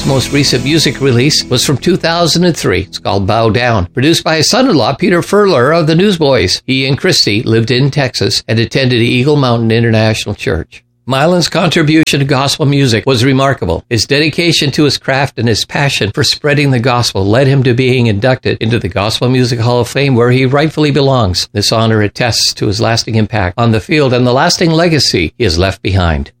most recent music release was from 2003. It's called Bow Down, produced by his son-in-law, Peter Furler of the Newsboys. He and Christy lived in Texas and attended Eagle Mountain International Church. Mylan's contribution to gospel music was remarkable. His dedication to his craft and his passion for spreading the gospel led him to being inducted into the Gospel Music Hall of Fame, where he rightfully belongs. This honor attests to his lasting impact on the field and the lasting legacy he has left behind.